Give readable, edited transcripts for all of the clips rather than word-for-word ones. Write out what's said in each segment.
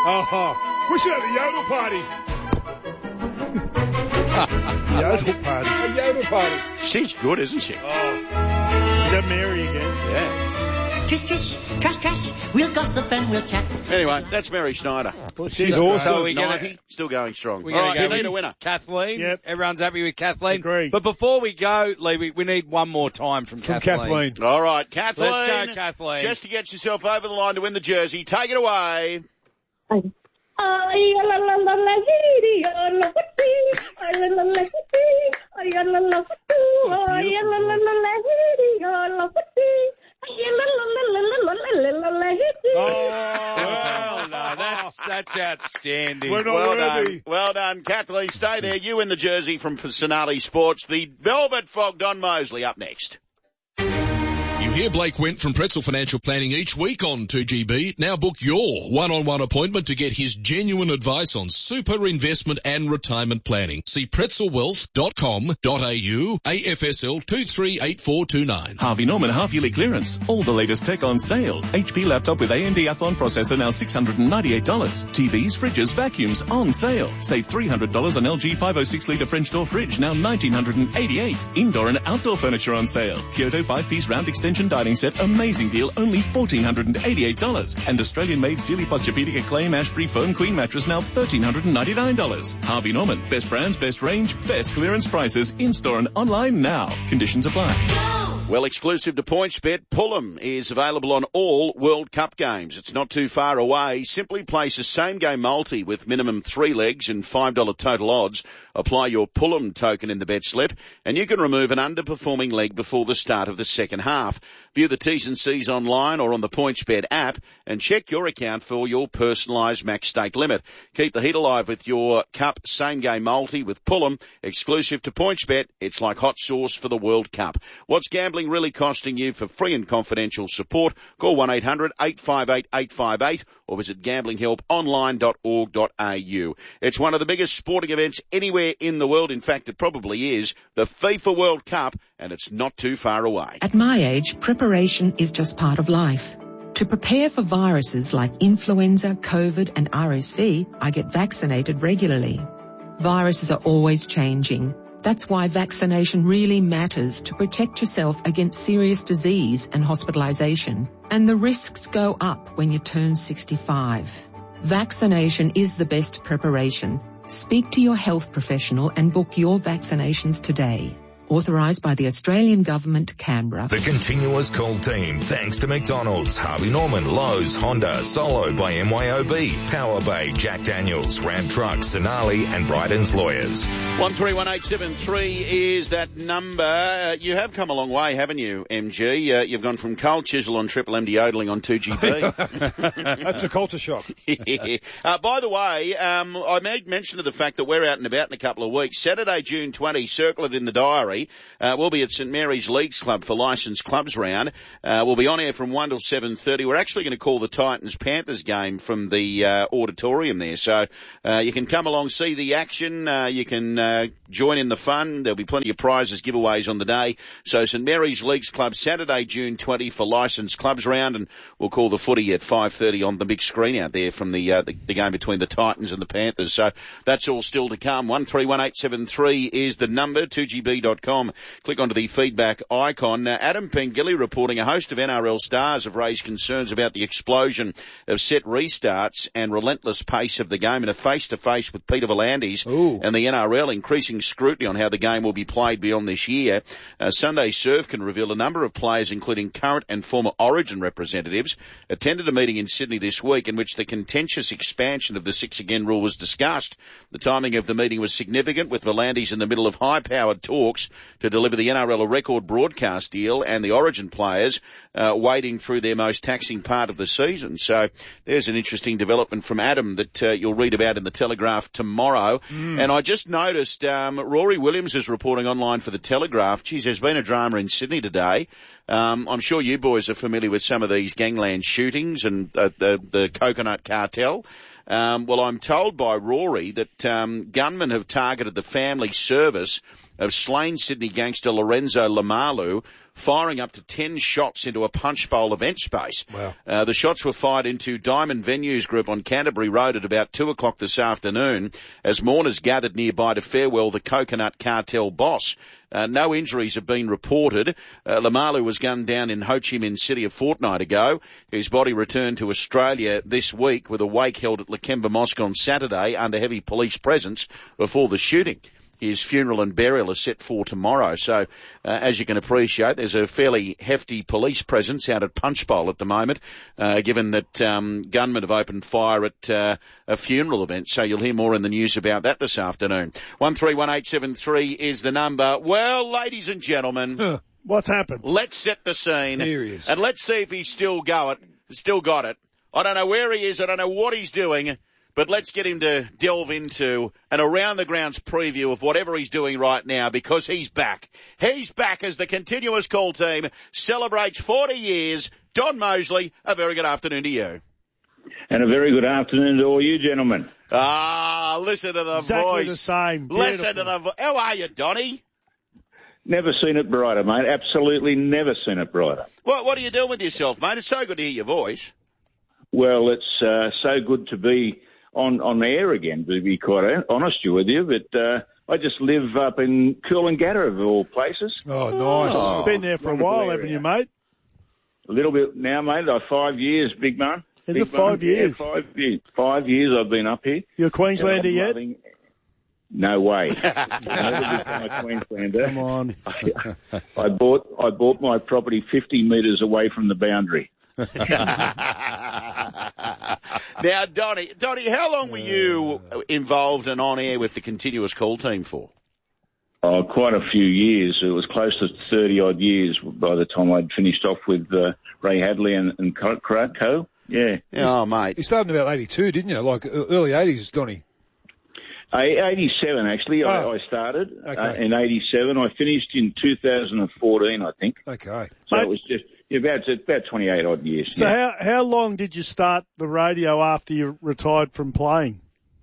Oh, we should have a yodel party. Yodel party. A yodel party. She's good, isn't she? Oh. Is that Mary again? Yeah. Trash, we'll gossip and we'll chat. Anyway, that's Mary Schneider. Well, she's awesome. So we're 90, still going strong. We're All going right, to you go need with a winner. Kathleen. Yep. Everyone's happy with Kathleen. Agreed. But before we go, Lee, we need one more time from Kathleen. All right, Kathleen. Let's go, Kathleen. Just to get yourself over the line to win the jersey, take it away. Oh, no, that's outstanding. We're not worthy. Well done, Kathleen. Stay there. You win the jersey from Sonali Sports. The Velvet Fog, Don Mosley, up next. You hear Blake Went from Pretzel Financial Planning each week on 2GB. Now book your one-on-one appointment to get his genuine advice on super investment and retirement planning. See pretzelwealth.com.au, AFSL 238429. Harvey Norman half-yearly clearance. All the latest tech on sale. HP laptop with AMD Athlon processor now $698. TVs, fridges, vacuums on sale. Save $300 on LG 506-litre French door fridge now $1,988. Indoor and outdoor furniture on sale. Kyoto 5-piece round extension dining set, amazing deal, only $1,488. And Australian-made Sealy Posturepedic Acclaim Ashbury Foam Queen mattress now $1,399. Harvey Norman, best brands, best range, best clearance prices, in-store and online now. Conditions apply. Well, exclusive to PointsBet, Pullum is available on all World Cup games. It's not too far away. Simply place a same-game multi with minimum 3 legs and $5 total odds. Apply your Pullum token in the bet slip, and you can remove an underperforming leg before the start of the second half. View the T's and C's online or on the PointsBet app, and check your account for your personalised max stake limit. Keep the heat alive with your Cup same-game multi with Pullum, exclusive to PointsBet. It's like hot sauce for the World Cup. What's gambling really costing you? For free and confidential support, call 1-800-858-858 or visit gamblinghelponline.org.au. It's one of the biggest sporting events anywhere in the world. In fact, it probably is, the FIFA World Cup, and it's not too far away. At my age, preparation is just part of life. To prepare for viruses like influenza, COVID and RSV, I get vaccinated regularly. Viruses are always changing. That's why vaccination really matters, to protect yourself against serious disease and hospitalization. And the risks go up when you turn 65. Vaccination is the best preparation. Speak to your health professional and book your vaccinations today. Authorised by the Australian Government, Canberra. The continuous call team, thanks to McDonald's, Harvey Norman, Lowe's, Honda, Solo by MYOB, Power Bay, Jack Daniels, Ram Trucks, Sonali and Bryden's Lawyers. 131873 is that number. You have come a long way, haven't you, MG? You've gone from Carl Chisel on Triple M to yodeling on 2GB. That's a culture shock. By the way, I made mention of the fact that we're out and about in a couple of weeks. Saturday, June 20, circle it in the diary. We'll be at St Mary's Leagues Club for Licensed Clubs round. We'll be on air from 1 till 7:30. We're actually going to call the Titans-Panthers game from the auditorium there. So you can come along, see the action. You can join in the fun. There'll be plenty of prizes, giveaways on the day. So St Mary's Leagues Club, Saturday, June 20 for Licensed Clubs round, and we'll call the footy at 5:30 on the big screen out there from the game between the Titans and the Panthers. So that's all still to come. 131873 is the number, 2GB.com. Click onto the feedback icon. Adam Pengilly reporting a host of NRL stars have raised concerns about the explosion of set restarts and relentless pace of the game in a face-to-face with Peter V'landys and the NRL, increasing scrutiny on how the game will be played beyond this year. Sunday Serve can reveal a number of players, including current and former Origin representatives, attended a meeting in Sydney this week in which the contentious expansion of the 6-again rule was discussed. The timing of the meeting was significant, with V'landys in the middle of high-powered talks to deliver the NRL a record broadcast deal and the Origin players wading through their most taxing part of the season. So there's an interesting development from Adam that you'll read about in the Telegraph tomorrow. And I just noticed Rory Williams is reporting online for the Telegraph. Geez, there's been a drama in Sydney today. I'm sure you boys are familiar with some of these gangland shootings and the coconut cartel. Well, I'm told by Rory that gunmen have targeted the family service of slain Sydney gangster Lorenzo Lamalu, firing up to 10 shots into a punch bowl event space. Wow. The shots were fired into Diamond Venues Group on Canterbury Road at about 2 o'clock this afternoon as mourners gathered nearby to farewell the coconut cartel boss. No injuries have been reported. Lamalu was gunned down in Ho Chi Minh City a fortnight ago. His body returned to Australia this week with a wake held at Lakemba Mosque on Saturday under heavy police presence before the shooting. His funeral and burial is set for tomorrow. So, as you can appreciate, there's a fairly hefty police presence out at Punchbowl at the moment, given that gunmen have opened fire at a funeral event. So you'll hear more in the news about that this afternoon. 131873 is the number. Well, ladies and gentlemen, what's happened? Let's set the scene. Here he is. And let's see if he's still got it. I don't know where he is. I don't know what he's doing. But let's get him to delve into an around the grounds preview of whatever he's doing right now, because he's back. He's back as the continuous call team celebrates 40 years. Don Mosley, a very good afternoon to you. And a very good afternoon to all you gentlemen. Listen to the exactly voice. The same. Listen to the voice. How are you, Donnie? Never seen it brighter, mate. Absolutely never seen it brighter. What are you doing with yourself, mate? It's so good to hear your voice. Well, it's so good to be on air again, to be quite honest with you. But I just live up in Coolangatta, of all places. Oh, nice. You've been there for a while, haven't you, mate? A little bit now, mate. 5 years, big man. Is it 5 years? Yeah, 5 years. 5 years I've been up here. You're a Queenslander yet? No way. Never become a Queenslander. Come on. I bought my property 50 metres away from the boundary. Now, Donnie, how long were you involved and on air with the continuous call team for? Oh, quite a few years. It was close to 30-odd years by the time I'd finished off with Ray Hadley and Co. Yeah. Oh, mate. You started in about 82, didn't you? Like early 80s, Donnie. 87, actually. Oh. I started in 87. I finished in 2014, I think. Okay. So it was just about 28-odd years. So how long did you start the radio after you retired from playing?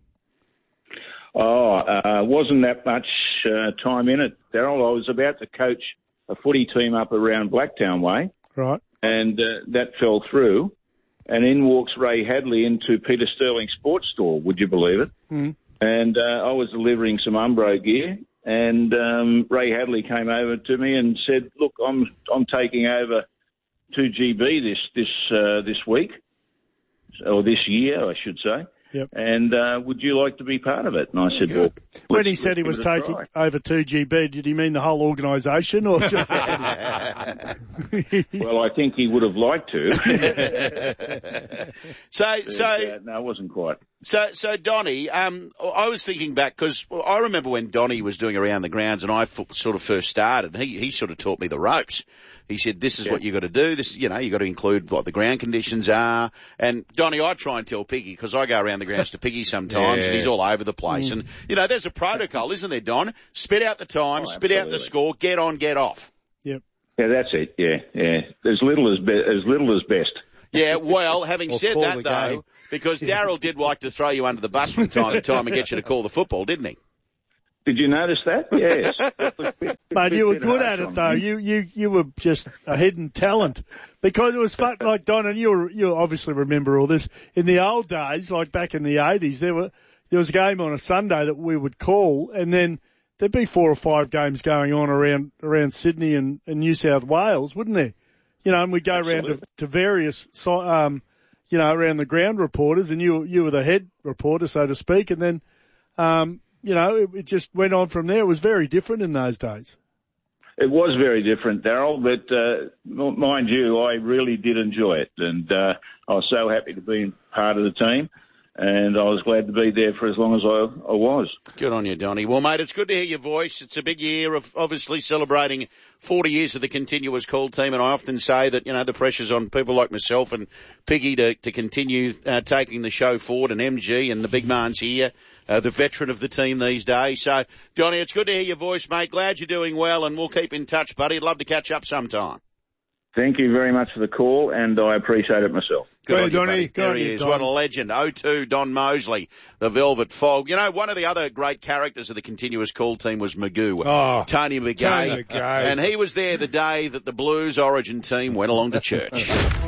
Wasn't that much time in it, Daryl. I was about to coach a footy team up around Blacktown Way. Right. And that fell through. And in walks Ray Hadley into Peter Sterling Sports Store, would you believe it? Mm. And I was delivering some Umbro gear, and Ray Hadley came over to me and said, "Look, I'm taking over 2GB this week, or this year, I should say. Yep. And would you like to be part of it?" And I said, "Well." When he said he was taking over 2GB, did he mean the whole organisation or just? Well, I think he would have liked to. No, it wasn't quite. So Donnie, I was thinking back because I remember when Donnie was doing Around the Grounds and I sort of first started. He sort of taught me the ropes. He said, "This is what you got to do. This, you got to include what the ground conditions are." And Donnie, I try and tell Piggy because I go around the grounds to Piggy sometimes, and he's all over the place. And there's a protocol, isn't there, Don? Spit out the time, spit out the score, get on, get off. Yep. Yeah, that's it. Yeah. As little as best. Yeah, well, having said that, though, because Darryl did like to throw you under the bus from time to time and get you to call the football, didn't he? Did you notice that? Yes. But you were good at it, though. You were just a hidden talent. Because it was fun, like Don, and you obviously remember all this. In the old days, like back in the 80s, there was a game on a Sunday that we would call, and then there'd be 4 or 5 games going on around Sydney and New South Wales, wouldn't there? And we'd go around to various, around the ground reporters, and you were the head reporter, so to speak, and then, it just went on from there. It was very different in those days. It was very different, Darryl, but mind you, I really did enjoy it, and I was so happy to be part of the team, and I was glad to be there for as long as I was. Good on you, Donnie. Well, mate, it's good to hear your voice. It's a big year of obviously celebrating 40 years of the continuous call team, and I often say that, the pressure's on people like myself and Piggy to continue taking the show forward, and MG and the big man's here. The veteran of the team these days. So, Donnie, it's good to hear your voice, mate. Glad you're doing well, and we'll keep in touch, buddy. I'd love to catch up sometime. Thank you very much for the call, and I appreciate it myself. Good on you, Donny. buddy. There he is. What a legend. 0-2, Don Mosley, the Velvet Fog. You know, one of the other great characters of the continuous call team was Magoo. Oh, Tony McGay. And he was there the day that the Blues Origin team went along to church.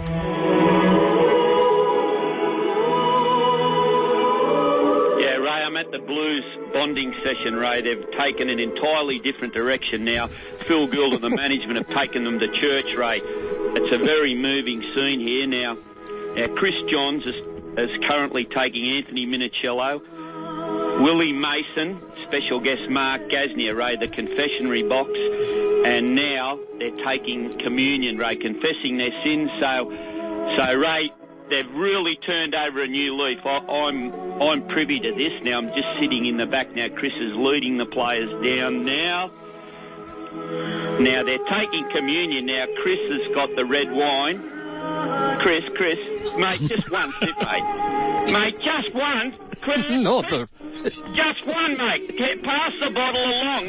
At the Blues bonding session, Ray, they've taken an entirely different direction now. Phil Gould and the management have taken them to church, Ray. It's a very moving scene here now. Chris Johns is currently taking Anthony Minicello. Willie Mason, special guest Mark Gasnier, Ray, the confessionary box. And now they're taking communion, Ray, confessing their sins. So Ray, they've really turned over a new leaf. I'm privy to this now. I'm just sitting in the back now. Chris is leading the players down now. Now they're taking communion now. Chris has got the red wine. Chris, mate, just one sip, mate. Mate, just one. Chris, just one, mate. Pass the bottle along.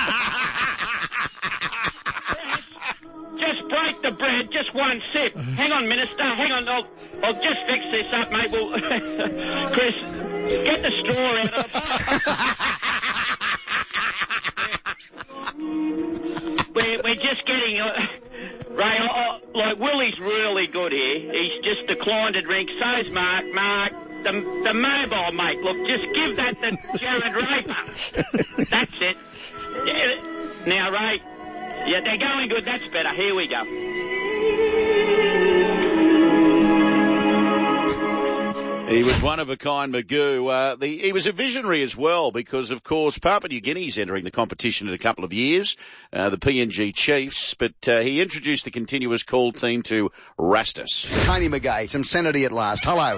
Just break the bread, just one sip. Hang on, Minister, hang on. I'll just fix this up, mate. Well, Chris, get the straw out of We're just getting... Ray, like, Willie's really good here. He's just declined to drink. So's Mark. The mobile, mate. Look, just give that to Jared Raper. That's it. Now, Ray... Yeah, they're going good. That's better. Here we go. He was one of a kind, Magoo. He was a visionary as well because, of course, Papua New Guinea's entering the competition in a couple of years, the PNG Chiefs, but he introduced the continuous call team to Rastus. Tony McGay, some sanity at last. Hello.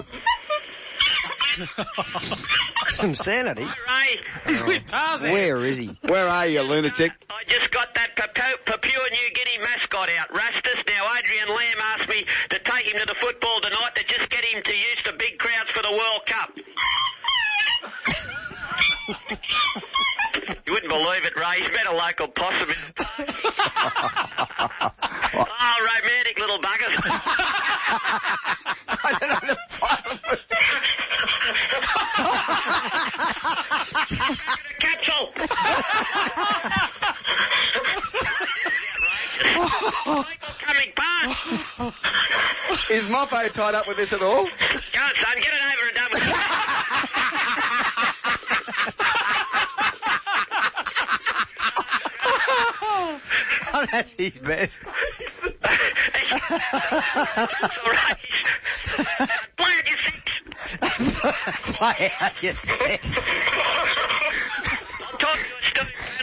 Some sanity? Ray. He's with Tarzan. Where is he? Where are you, lunatic? I just got that Papua New Guinea mascot out, Rastus. Now, Adrian Lamb asked me to take him to the football tonight to just get him to use the big crowds for the World Cup. You wouldn't believe it, Ray. He's met a local possum in the Oh, romantic little buggers. I don't know the possum. Capsule. Coming past. Is Moppo tied up with this at all? Go on, son. Get it over and done with. Oh, that's his best. It's all right. Play at your six. Play out your six. I'm talking to a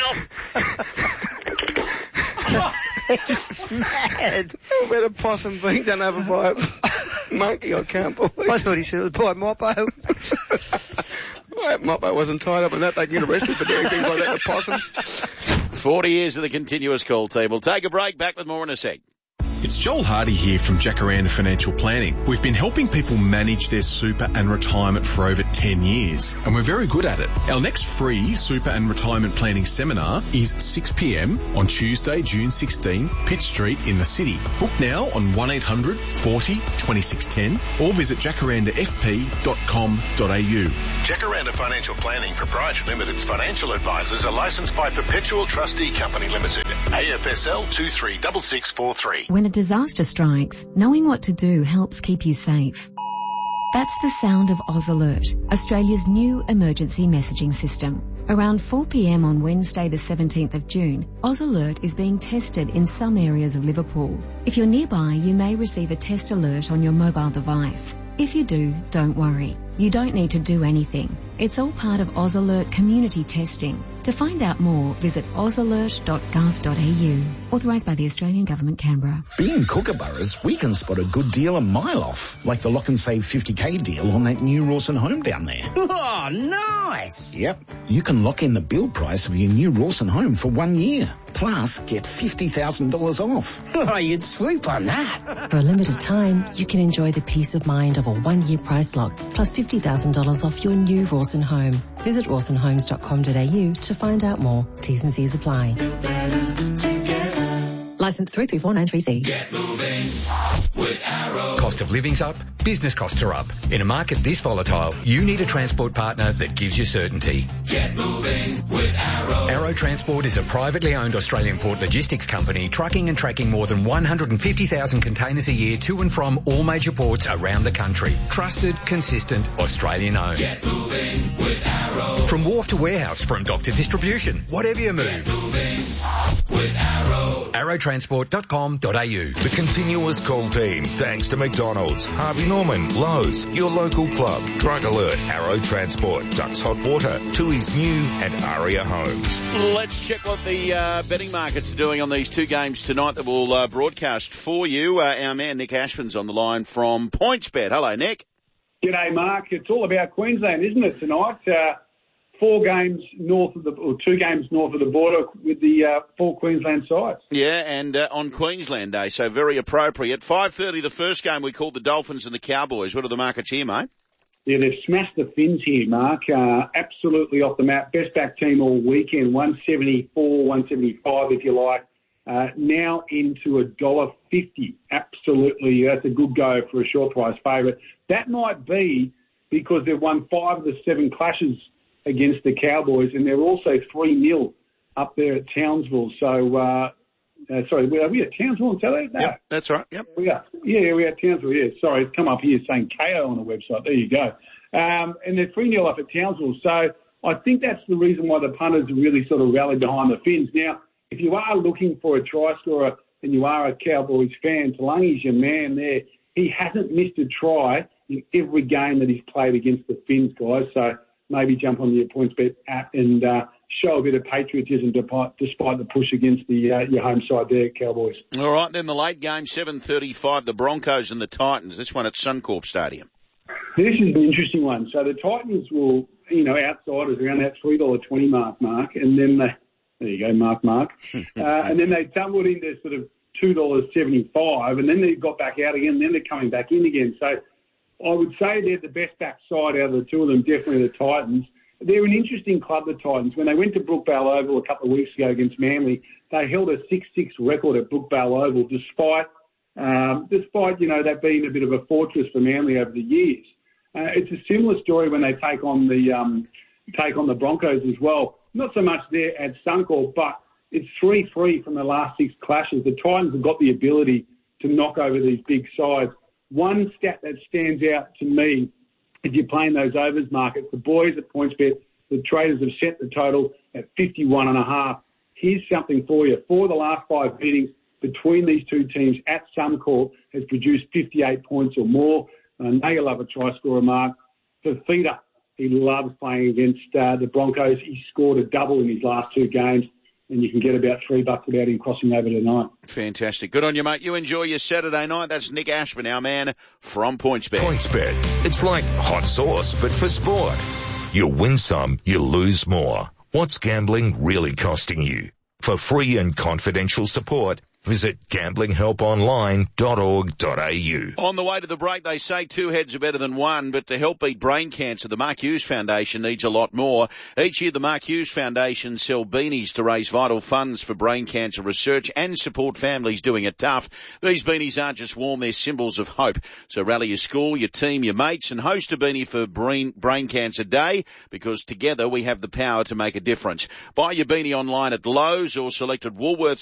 Steve panel. He's mad. I bet a possum being done over by a monkey, I can't believe. I thought he said it was by Moppo. Well, Moppo wasn't tied up in that. They'd get arrested for doing things like that to possums. 40 years of the continuous call team. We'll take a break. Back with more in a sec. It's Joel Hardy here from Jacaranda Financial Planning. We've been helping people manage their super and retirement for over 10 years, and we're very good at it. Our next free super and retirement planning seminar is 6 p.m. on Tuesday, June 16, Pitt Street in the city. Book now on 1800 40 2610 or visit jacarandafp.com.au. Jacaranda Financial Planning Proprietary Limited's financial advisors are licensed by Perpetual Trustee Company Limited, AFSL 236643. When a disaster strikes, knowing what to do helps keep you safe. That's the sound of Oz Alert, Australia's new emergency messaging system. Around 4 p.m. on Wednesday the 17th of June, Oz Alert is being tested in some areas of Liverpool. If you're nearby, you may receive a test alert on your mobile device. If you do, don't worry. You don't need to do anything. It's all part of Oz Alert community testing. To find out more, visit ozalert.gov.au. Authorised by the Australian Government, Canberra. Being Kookaburras, we can spot a good deal a mile off, like the Lock and Save 50k deal on that new Rawson home down there. Oh, nice! Yep. You can lock in the build price of your new Rawson home for 1 year. Plus, get $50,000 off. Oh, you'd swoop on that. For a limited time, you can enjoy the peace of mind of a 1 year price lock, plus $50,000 off your new Rawson home. Visit rawsonhomes.com.au to find out more. T's and C's apply. Licensed Licence 334930C. Get moving with Arrow. Cost of living's up, business costs are up. In a market this volatile, you need a transport partner that gives you certainty. Get moving with Arrow. Arrow Transport is a privately owned Australian port logistics company trucking and tracking more than 150,000 containers a year to and from all major ports around the country. Trusted, consistent, Australian owned. Get moving with Arrow. From wharf to warehouse, from dock to distribution, whatever you move. Get moving with Arrow. Arrowtransport.com.au. The continuous call team, thanks to McDonald's, Harvey Norman, Lowe's, your local club, Drug Alert, Arrow Transport, Ducks Hot Water, Tui's New and Aria Homes. Let's check what the betting markets are doing on these two games tonight that we'll broadcast for you. Our man Nick Ashman's on the line from PointsBet. Hello, Nick. G'day, Mark. It's all about Queensland, isn't it, tonight? 2 games north of the border with the 4 Queensland sides. Yeah, and on Queensland Day, so very appropriate. 5:30, the first game we called the Dolphins and the Cowboys. What are the markets here, mate? Yeah, they've smashed the Finns here, Mark. Absolutely off the map. Best back team all weekend, 174, 175 if you like. Now into $1.50. Absolutely, that's a good go for a short price favourite. That might be because they've won 5 of the 7 clashes against the Cowboys, and they're also 3-0 up there at Townsville. So, sorry, are we at Townsville on Saturday? No. Yep, that's right. Yep. We are. Yeah, we're at Townsville. Yeah, sorry, it's come up here saying KO on the website. There you go. And they're 3-0 up at Townsville. So I think that's the reason why the punters really sort of rallied behind the Finns. Now, if you are looking for a try scorer and you are a Cowboys fan, Talangi's your man there. He hasn't missed a try in every game that he's played against the Finns, guys. So maybe jump on your PointsBet app and show a bit of patriotism despite the push against your home side there, Cowboys. All right, then the late game, 7:35, the Broncos and the Titans. This one at Suncorp Stadium. This is an interesting one. So the Titans will, outsiders around that $3.20 mark, and then there you go, Mark. And then they doubled into sort of $2.75, and then they got back out again, and then they're coming back in again. So I would say they're the best back side out of the two of them, definitely the Titans. They're an interesting club, the Titans. When they went to Brookvale Oval a couple of weeks ago against Manly, they held a 6-6 record at Brookvale Oval, despite that being a bit of a fortress for Manly over the years. It's a similar story when they take on the Broncos as well. Not so much there at Suncorp, but it's 3-3 from the last 6 clashes. The Titans have got the ability to knock over these big sides. One stat that stands out to me, if you're playing those overs markets, the boys at PointsBet, the traders have set the total at 51.5. Here's something for you. 4 of the last 5 meetings between these two teams at Suncorp has produced 58 points or more. Now you'll have a try scorer, Mark. Fifita, he loves playing against the Broncos. He scored a double in his last 2 games. And you can get about $3 about him crossing over tonight. Fantastic. Good on you, mate. You enjoy your Saturday night. That's Nick Ashman, our man from PointsBet. PointsBet. It's like hot sauce, but for sport. You win some, you lose more. What's gambling really costing you? For free and confidential support, visit gamblinghelponline.org.au. On the way to the break, they say 2 heads are better than 1, but to help beat brain cancer, the Mark Hughes Foundation needs a lot more. Each year, the Mark Hughes Foundation sell beanies to raise vital funds for brain cancer research and support families doing it tough. These beanies aren't just warm, they're symbols of hope. So rally your school, your team, your mates, and host a beanie for Brain Cancer Day, because together we have the power to make a difference. Buy your beanie online at Lowe's or selected Woolworths